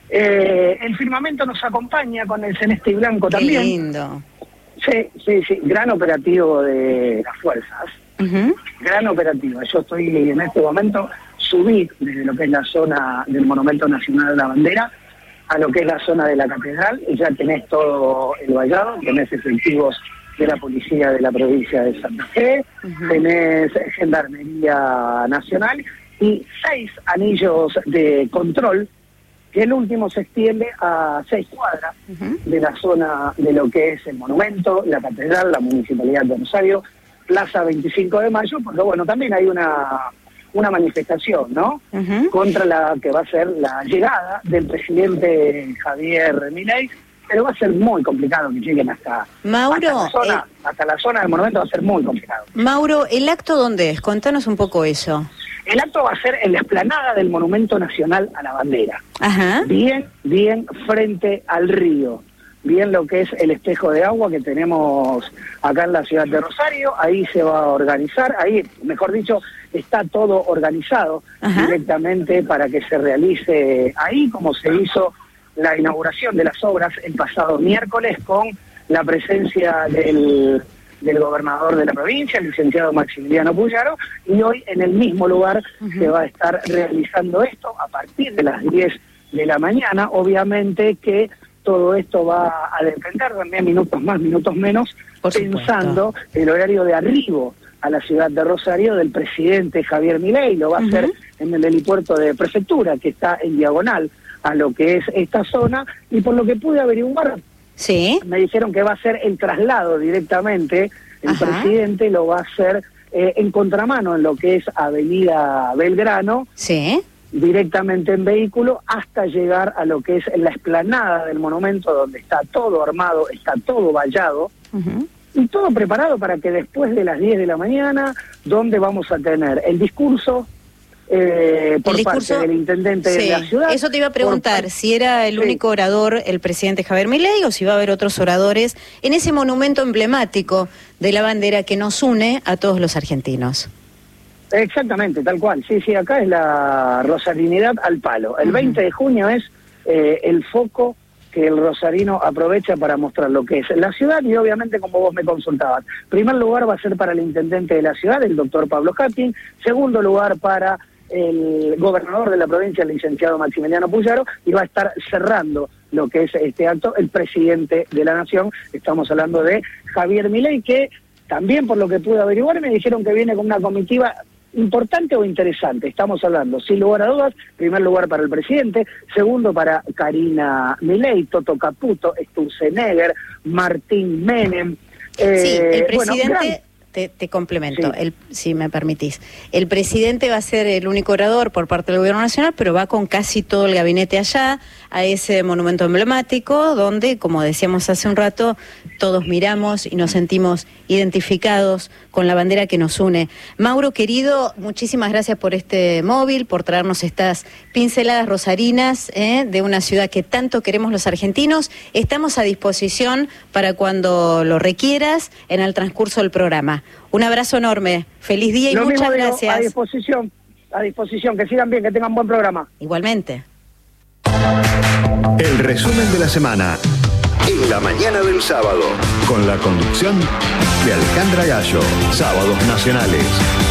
El firmamento nos acompaña con el celeste y blanco también. Qué lindo. Sí, gran operativo de las fuerzas. Gran operativo. Yo estoy en este momento, subí desde lo que es la zona del Monumento Nacional de la Bandera a lo que es la zona de la Catedral, y ya tenés todo el vallado, tenés efectivos de la policía de la provincia de Santa Fe, tenés Gendarmería Nacional y 6 anillos de control, que el último se extiende a 6 cuadras de la zona de lo que es el monumento, la catedral, la Municipalidad de Rosario, Plaza 25 de Mayo, porque bueno, también hay una manifestación, ¿no? Contra la que va a ser la llegada del presidente Javier Milei, pero va a ser muy complicado que lleguen hasta la zona del monumento, va a ser muy complicado. Mauro, ¿el acto dónde es? Contanos un poco eso. El acto va a ser en la explanada del Monumento Nacional a la Bandera. Bien frente al río. Bien lo que es el espejo de agua que tenemos acá en la ciudad de Rosario. Ahí se va a organizar, ahí, mejor dicho, está todo organizado directamente para que se realice ahí, como se hizo la inauguración de las obras el pasado miércoles con la presencia del gobernador de la provincia, el licenciado Maximiliano Puyaro, y hoy en el mismo lugar se va a estar realizando esto a partir de las 10 de la mañana. Obviamente que todo esto va a depender también, minutos más, minutos menos, pensando el horario de arribo a la ciudad de Rosario del presidente Javier Milei. Lo va a hacer en el helipuerto de prefectura, que está en diagonal a lo que es esta zona, y por lo que pude averiguar, me dijeron que va a ser el traslado directamente, el presidente lo va a hacer en contramano en lo que es Avenida Belgrano, directamente en vehículo, hasta llegar a lo que es la explanada del monumento, donde está todo armado, está todo vallado, y todo preparado para que después de las 10 de la mañana, donde vamos a tener el discurso por parte del intendente de la ciudad. Eso te iba a preguntar, si era el único orador el presidente Javier Milei o si va a haber otros oradores en ese monumento emblemático de la bandera que nos une a todos los argentinos. Exactamente, tal cual. Sí, acá es la rosarinidad al palo. El 20 de junio es el foco que el rosarino aprovecha para mostrar lo que es la ciudad, y obviamente, como vos me consultabas, primer lugar va a ser para el intendente de la ciudad, el doctor Pablo Hattin, segundo lugar para el gobernador de la provincia, el licenciado Maximiliano Puyaro, y va a estar cerrando lo que es este acto el presidente de la nación. Estamos hablando de Javier Milei, que también, por lo que pude averiguar, me dijeron que viene con una comitiva importante o interesante. Estamos hablando, sin lugar a dudas, primer lugar para el presidente, segundo para Karina Milei, Toto Caputo, Sturzenegger, Martín Menem. El presidente... Te complemento, si me permitís. El presidente va a ser el único orador por parte del Gobierno Nacional, pero va con casi todo el gabinete allá, a ese monumento emblemático, donde, como decíamos hace un rato, todos miramos y nos sentimos identificados con la bandera que nos une. Mauro, querido, muchísimas gracias por este móvil, por traernos estas pinceladas rosarinas de una ciudad que tanto queremos los argentinos. Estamos a disposición para cuando lo requieras en el transcurso del programa. Un abrazo enorme, feliz día y muchas gracias. A disposición, que sigan bien, que tengan buen programa. Igualmente. El resumen de la semana en la mañana del sábado, con la conducción de Alejandra Gallo. Sábados Nacionales.